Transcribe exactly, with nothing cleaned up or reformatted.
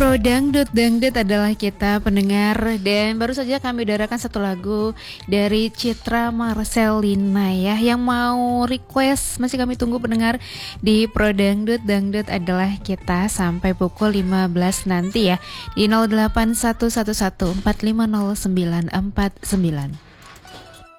Pro Dangdut, Dangdut adalah kita pendengar. Dan baru saja kami udarakan satu lagu dari Citra Marcelina ya. Yang mau request masih kami tunggu pendengar di Pro Dangdut, Dangdut adalah kita sampai pukul lima belas nanti ya. Di nol delapan satu satu satu empat lima nol sembilan empat sembilan.